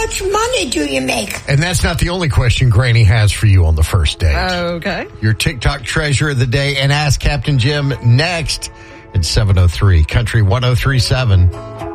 much money do you make? And that's not the only question Granny has for you on the first date. Okay. Your TikTok treasure of the day and Ask Captain Jim next at 7:03 Country 103.7.